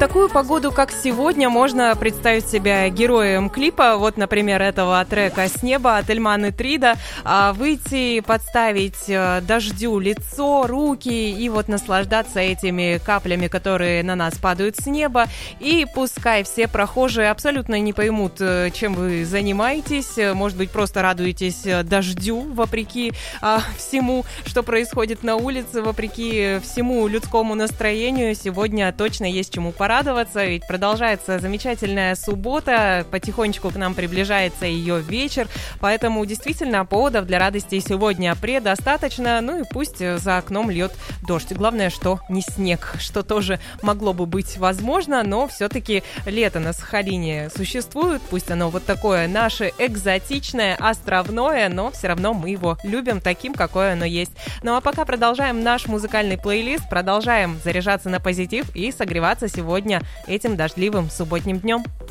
такую погоду, как сегодня, можно представить себя героем клипа, вот, например, этого трека «С неба» от Эльманы Трида, выйти, подставить дождю лицо, руки и вот наслаждаться этими каплями, которые на нас падают с неба, и пускай все прохожие абсолютно не поймут, чем вы занимаетесь, может быть, просто радуетесь дождю, вопреки всему, что происходит на улице, вопреки всему людскому настроению, сегодня точно есть чему порадоваться, ведь продолжается замечательная суббота, потихонечку к нам приближается ее вечер, поэтому действительно поводов для радости сегодня предостаточно, ну и пусть за окном льет дождь. Главное, что не снег, что тоже могло бы быть возможно, но все-таки лето на Сахалине существует, пусть оно вот такое наше экзотичное, островное, но все равно мы его любим таким, какое оно есть. Ну а пока продолжаем наш музыкальный плейлист, продолжаем заряжаться на позитив и согреваться сегодня этим дождливым субботним днем.